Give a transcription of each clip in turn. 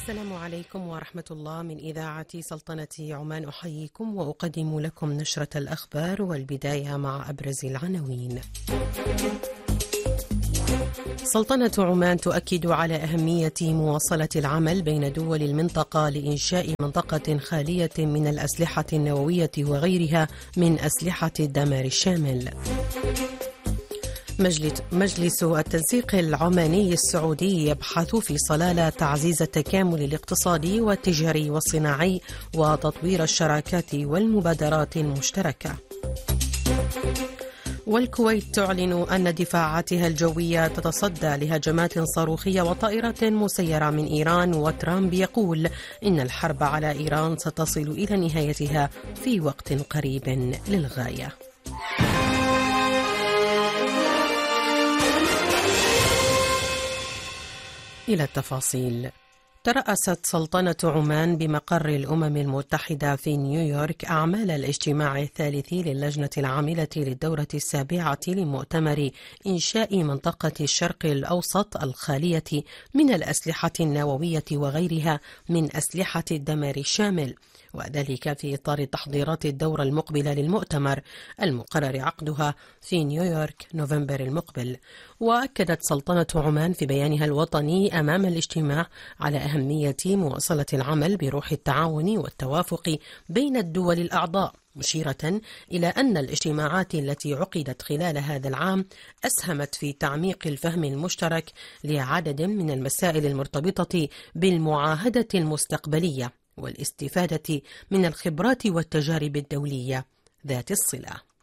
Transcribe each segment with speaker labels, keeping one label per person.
Speaker 1: السلام عليكم ورحمة الله. من إذاعة سلطنة عمان أحييكم وأقدم لكم نشرة الأخبار، والبداية مع أبرز العناوين. سلطنة عمان تؤكد على أهمية مواصلة العمل بين دول المنطقة لإنشاء منطقة خالية من الأسلحة النووية وغيرها من أسلحة الدمار الشامل. مجلس التنسيق العماني السعودي يبحث في صلالة تعزيز التكامل الاقتصادي والتجاري والصناعي وتطوير الشراكات والمبادرات المشتركة. والكويت تعلن أن دفاعاتها الجوية تتصدى لهجمات صاروخية وطائرة مسيرة من إيران، وترامب يقول إن الحرب على إيران ستصل إلى نهايتها في وقت قريب للغاية. إلى التفاصيل. ترأست سلطنة عمان بمقر الأمم المتحدة في نيويورك أعمال الاجتماع الثالث للجنة العاملة للدورة السابعة لمؤتمر إنشاء منطقة الشرق الأوسط الخالية من الأسلحة النووية وغيرها من أسلحة الدمار الشامل، وذلك في إطار تحضيرات الدورة المقبلة للمؤتمر المقرر عقدها في نيويورك نوفمبر المقبل. وأكدت سلطنة عمان في بيانها الوطني أمام الاجتماع على أهمية مواصلة العمل بروح التعاون والتوافق بين الدول الأعضاء، مشيرة إلى أن الاجتماعات التي عقدت خلال هذا العام أسهمت في تعميق الفهم المشترك لعدد من المسائل المرتبطة بالمعاهدة المستقبلية والاستفادة من الخبرات والتجارب الدولية ذات الصلة.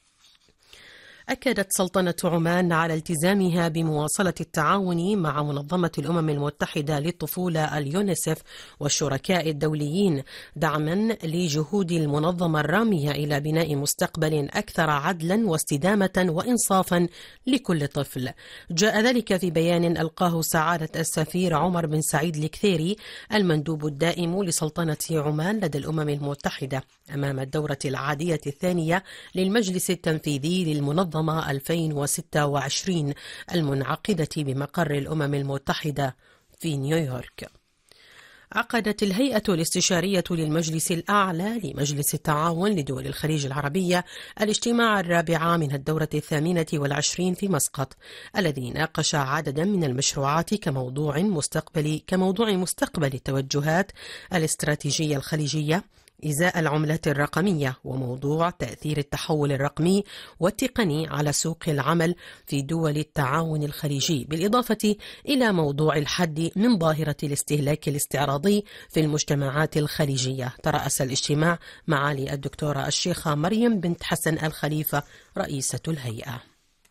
Speaker 1: أكدت سلطنة عمان على التزامها بمواصلة التعاون مع منظمة الأمم المتحدة للطفولة اليونيسف والشركاء الدوليين دعما لجهود المنظمة الرامية إلى بناء مستقبل أكثر عدلا واستدامة وإنصافا لكل طفل. جاء ذلك في بيان ألقاه سعادة السفير عمر بن سعيد الكثيري المندوب الدائم لسلطنة عمان لدى الأمم المتحدة أمام الدورة العادية الثانية للمجلس التنفيذي للمنظمة 2026 المنعقدة بمقر الأمم المتحدة في نيويورك. عقدت الهيئة الاستشارية للمجلس الأعلى لمجلس التعاون لدول الخليج العربية الاجتماع الرابع من الدورة 28 في مسقط، الذي ناقش عددا من المشروعات كموضوع مستقبل التوجهات الاستراتيجية الخليجية إزاء العملات الرقمية، وموضوع تأثير التحول الرقمي والتقني على سوق العمل في دول التعاون الخليجي، بالإضافة إلى موضوع الحد من ظاهرة الاستهلاك الاستعراضي في المجتمعات الخليجية. ترأس الاجتماع معالي الدكتورة الشيخة مريم بنت حسن الخليفة رئيسة الهيئة.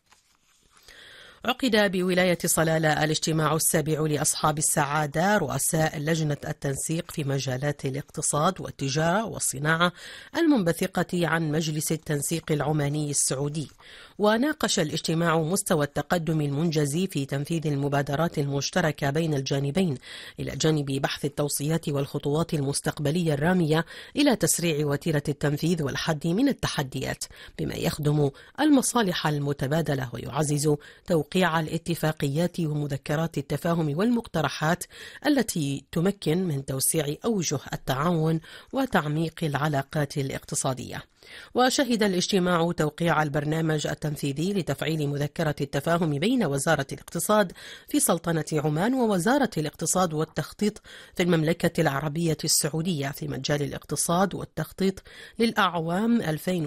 Speaker 1: عقد بولاية صلالة الاجتماع السابع لأصحاب السعادة رؤساء لجنة التنسيق في مجالات الاقتصاد والتجارة والصناعة المنبثقة عن مجلس التنسيق العماني السعودي. وناقش الاجتماع مستوى التقدم المنجز في تنفيذ المبادرات المشتركة بين الجانبين، إلى جانب بحث التوصيات والخطوات المستقبلية الرامية إلى تسريع وتيرة التنفيذ والحد من التحديات، بما يخدم المصالح المتبادلة ويعزز توقيع الاتفاقيات ومذكرات التفاهم والمقترحات التي تمكن من توسيع أوجه التعاون وتعميق العلاقات الاقتصادية. وشهد الاجتماع توقيع البرنامج التنفيذي لتفعيل مذكرة التفاهم بين وزارة الاقتصاد في سلطنة عمان ووزارة الاقتصاد والتخطيط في المملكة العربية السعودية في مجال الاقتصاد والتخطيط للأعوام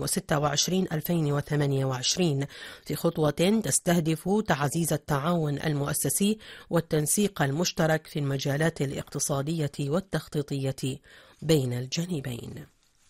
Speaker 1: 2026-2028، في خطوة تستهدف تعزيز التعاون المؤسسي والتنسيق المشترك في المجالات الاقتصادية والتخطيطية بين الجانبين.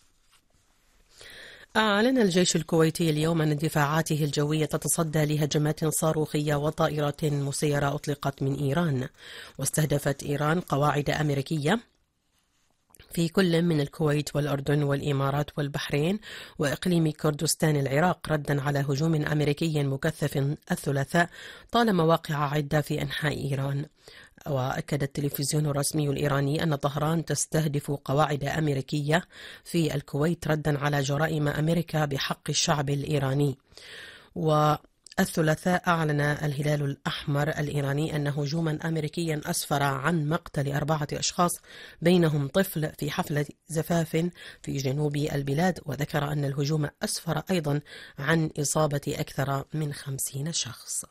Speaker 1: أعلن الجيش الكويتي اليوم أن دفاعاته الجوية تتصدى لهجمات صاروخية وطائرات مسيرة أطلقت من إيران، واستهدفت إيران قواعد أمريكية في كل من الكويت والأردن والإمارات والبحرين وإقليم كردستان العراق، ردا على هجوم أمريكي مكثف الثلاثاء طال مواقع عدة في أنحاء إيران. وأكد التلفزيون الرسمي الإيراني أن طهران تستهدف قواعد أمريكية في الكويت ردا على جرائم أمريكا بحق الشعب الإيراني. الثلاثاء أعلن الهلال الأحمر الإيراني أن هجوما أمريكيا أسفر عن مقتل 4 أشخاص بينهم طفل في حفلة زفاف في جنوب البلاد، وذكر أن الهجوم أسفر أيضا عن إصابة أكثر من 50 شخص.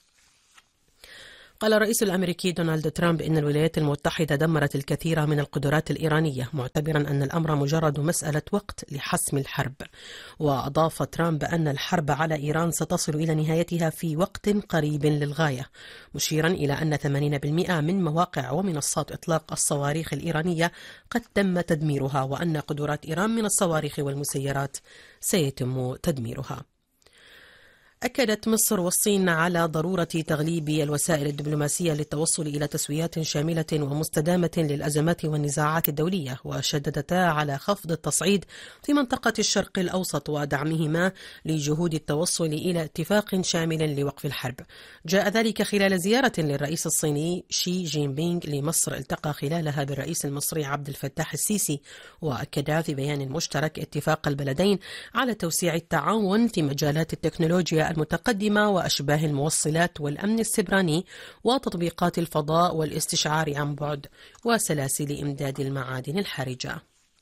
Speaker 1: قال الرئيس الأمريكي دونالد ترامب إن الولايات المتحدة دمرت الكثير من القدرات الإيرانية، معتبرا أن الأمر مجرد مسألة وقت لحسم الحرب. وأضاف ترامب أن الحرب على إيران ستصل إلى نهايتها في وقت قريب للغاية، مشيرا إلى أن 80% من مواقع ومنصات إطلاق الصواريخ الإيرانية قد تم تدميرها، وأن قدرات إيران من الصواريخ والمسيرات سيتم تدميرها. أكدت مصر والصين على ضرورة تغليب الوسائل الدبلوماسية للتوصل إلى تسويات شاملة ومستدامة للأزمات والنزاعات الدولية، وشددتا على خفض التصعيد في منطقة الشرق الأوسط ودعمهما لجهود التوصل إلى اتفاق شامل لوقف الحرب. جاء ذلك خلال زيارة للرئيس الصيني شي جين بينغ لمصر التقى خلالها بالرئيس المصري عبد الفتاح السيسي، وأكدا في بيان مشترك اتفاق البلدين على توسيع التعاون في مجالات التكنولوجيا المتقدمة وأشباه الموصلات والأمن السبراني وتطبيقات الفضاء والاستشعار عن بعد وسلاسل إمداد المعادن الحرجة.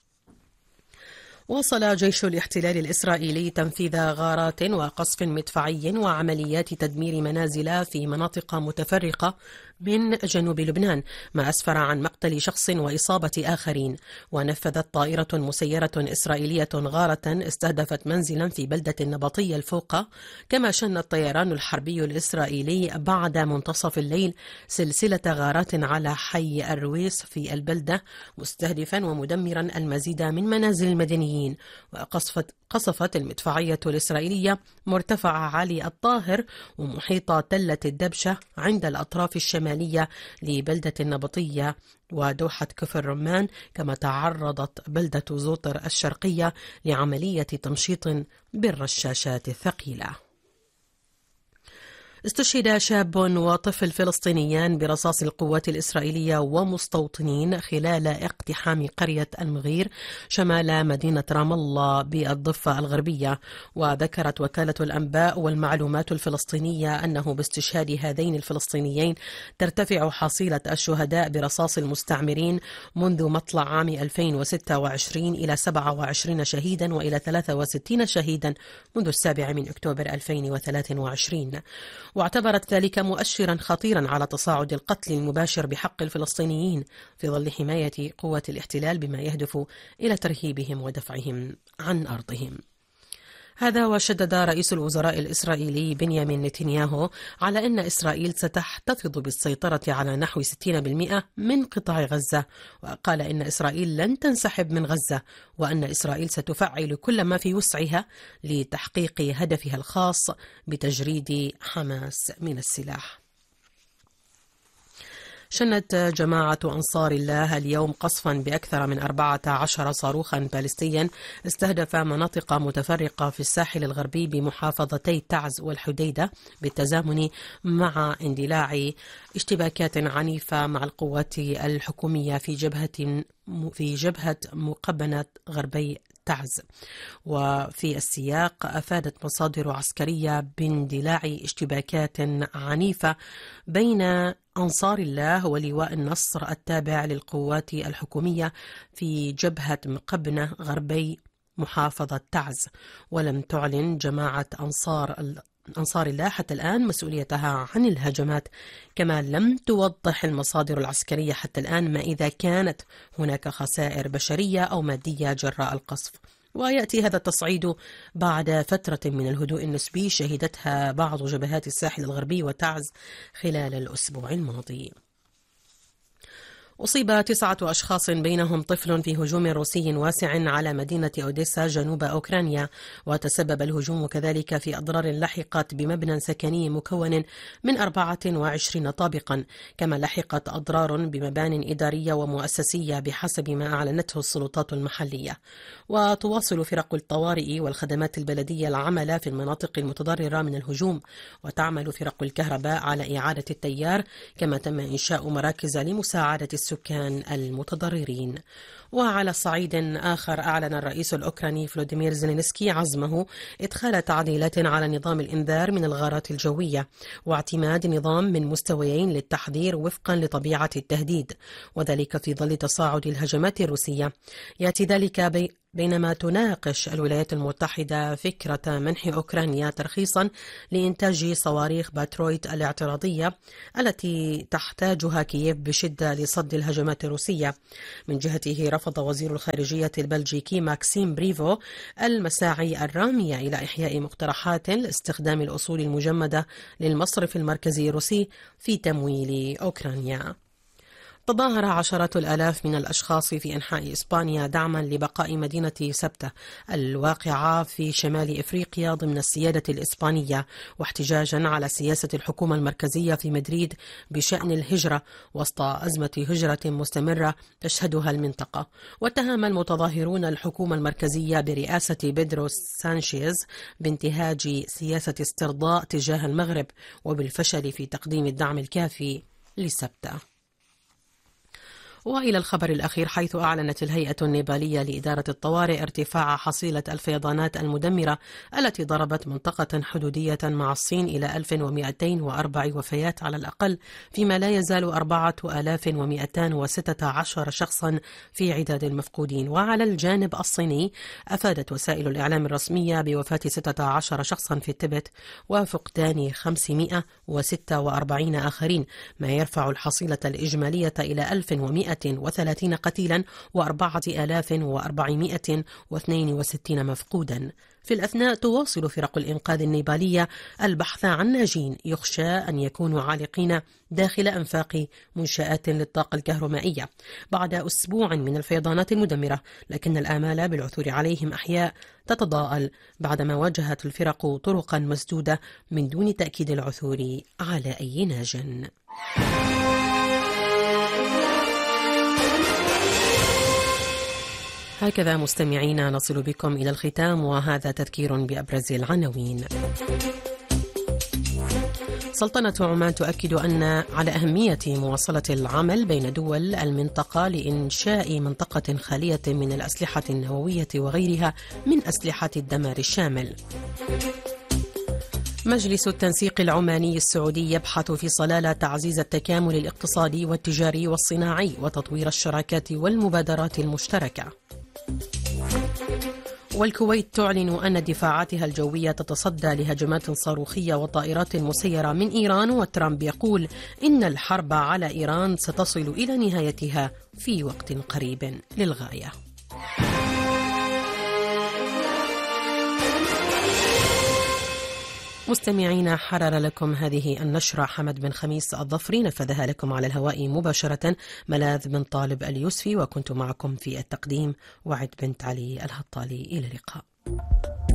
Speaker 1: واصل جيش الاحتلال الإسرائيلي تنفيذ غارات وقصف مدفعي وعمليات تدمير منازل في مناطق متفرقة من جنوب لبنان، ما أسفر عن مقتل شخص وإصابة آخرين. ونفذت طائرة مسيرة إسرائيلية غارة استهدفت منزلا في بلدة النبطية الفوقة، كما شن الطيران الحربي الإسرائيلي بعد منتصف الليل سلسلة غارات على حي الرويس في البلدة، مستهدفا ومدمرا المزيد من منازل المدنيين. وقصفت المدفعية الإسرائيلية مرتفع علي الطاهر ومحيط تلة الدبشة عند الأطراف الشمالية لبلدة النبطية ودوحة كفر رمان، كما تعرضت بلدة زوطر الشرقية لعملية تمشيط بالرشاشات الثقيلة. استشهد شاب وطفل فلسطينيان برصاص القوات الإسرائيلية ومستوطنين خلال اقتحام قرية المغير شمال مدينة رام الله بالضفة الغربية. وذكرت وكالة الأنباء والمعلومات الفلسطينية أنه باستشهاد هذين الفلسطينيين ترتفع حصيلة الشهداء برصاص المستعمرين منذ مطلع عام 2026 إلى 27 شهيدا وإلى 63 شهيدا منذ 7 أكتوبر 2023. واعتبرت ذلك مؤشرا خطيرا على تصاعد القتل المباشر بحق الفلسطينيين في ظل حماية قوات الاحتلال بما يهدف إلى ترهيبهم ودفعهم عن أرضهم. هذا وشدد رئيس الوزراء الإسرائيلي بنيامين نتنياهو على أن إسرائيل ستحتفظ بالسيطرة على نحو 60% من قطاع غزة، وقال إن إسرائيل لن تنسحب من غزة، وأن إسرائيل ستفعل كل ما في وسعها لتحقيق هدفها الخاص بتجريد حماس من السلاح. شنت جماعة أنصار الله اليوم قصفا بأكثر من 14 صاروخا باليستيا استهدف مناطق متفرقة في الساحل الغربي بمحافظتي تعز والحديدة، بالتزامن مع اندلاع اشتباكات عنيفة مع القوات الحكومية في جبهة مقبنة غربي تعز. وفي السياق أفادت مصادر عسكرية باندلاع اشتباكات عنيفة بين أنصار الله ولواء النصر التابع للقوات الحكومية في جبهة مقبنة غربي محافظة تعز. ولم تعلن جماعة أنصار الله حتى الآن مسؤوليتها عن الهجمات، كما لم توضح المصادر العسكرية حتى الآن ما إذا كانت هناك خسائر بشرية أو مادية جراء القصف. ويأتي هذا التصعيد بعد فترة من الهدوء النسبي شهدتها بعض جبهات الساحل الغربي وتعز خلال الأسبوع الماضي. أصيب 9 أشخاص بينهم طفل في هجوم روسي واسع على مدينة أوديسا جنوب أوكرانيا، وتسبب الهجوم كذلك في أضرار لحقت بمبنى سكني مكون من 24 طابقا، كما لحقت أضرار بمبان إدارية ومؤسسية بحسب ما أعلنته السلطات المحلية. وتواصل فرق الطوارئ والخدمات البلدية العمل في المناطق المتضررة من الهجوم، وتعمل فرق الكهرباء على إعادة التيار، كما تم إنشاء مراكز لمساعدة السكان المتضررين. وعلى صعيد آخر، أعلن الرئيس الأوكراني فلوديمير زيلينسكي عزمه إدخال تعديلات على نظام الإنذار من الغارات الجوية واعتماد نظام من مستويين للتحذير وفقا لطبيعة التهديد، وذلك في ظل تصاعد الهجمات الروسية. يأتي ذلك بينما تناقش الولايات المتحدة فكرة منح أوكرانيا ترخيصا لإنتاج صواريخ باترويت الاعتراضية التي تحتاجها كييف بشدة لصد الهجمات الروسية. من جهته، رفض وزير الخارجية البلجيكي ماكسيم بريفو المساعي الرامية إلى إحياء مقترحات لاستخدام الأصول المجمدة للمصرف المركزي الروسي في تمويل أوكرانيا. تظاهر عشرات الآلاف من الأشخاص في أنحاء إسبانيا دعما لبقاء مدينة سبتة الواقعة في شمال إفريقيا ضمن السيادة الإسبانية، واحتجاجا على سياسة الحكومة المركزية في مدريد بشأن الهجرة وسط أزمة هجرة مستمرة تشهدها المنطقة. واتهم المتظاهرون الحكومة المركزية برئاسة بيدرو سانشيز بانتهاج سياسة استرضاء تجاه المغرب وبالفشل في تقديم الدعم الكافي لسبتة. وإلى الخبر الأخير، حيث أعلنت الهيئة النيبالية لإدارة الطوارئ ارتفاع حصيلة الفيضانات المدمرة التي ضربت منطقة حدودية مع الصين إلى 1204 وفيات على الأقل، فيما لا يزال 4216 شخصا في عداد المفقودين. وعلى الجانب الصيني، أفادت وسائل الإعلام الرسمية بوفاة 16 شخصا في التبت وفقدان 546 آخرين، ما يرفع الحصيلة الإجمالية إلى 1130 قتيلا و4462 مفقودا. في الأثناء، تواصل فرق الإنقاذ النيبالية البحث عن ناجين يخشى أن يكونوا عالقين داخل أنفاق منشآت للطاقة الكهرومائية بعد أسبوع من الفيضانات المدمرة، لكن الآمال بالعثور عليهم أحياء تتضاءل بعدما واجهت الفرق طرقا مسدودة من دون تأكيد العثور على أي ناج. هكذا مستمعينا نصل بكم إلى الختام، وهذا تذكير بأبرز العناوين. سلطنة عمان تؤكد أن على أهمية مواصلة العمل بين دول المنطقة لإنشاء منطقة خالية من الأسلحة النووية وغيرها من أسلحة الدمار الشامل. مجلس التنسيق العماني السعودي يبحث في صلالة تعزيز التكامل الاقتصادي والتجاري والصناعي وتطوير الشراكات والمبادرات المشتركة. والكويت تعلن أن دفاعاتها الجوية تتصدى لهجمات صاروخية وطائرات مسيرة من إيران، وترامب يقول إن الحرب على إيران ستصل إلى نهايتها في وقت قريب للغاية. مستمعين، حرر لكم هذه النشرة حمد بن خميس الظفري، نفذها لكم على الهواء مباشرة ملاذ بن طالب اليوسفي، وكنت معكم في التقديم وعد بنت علي الهطالي. إلى اللقاء.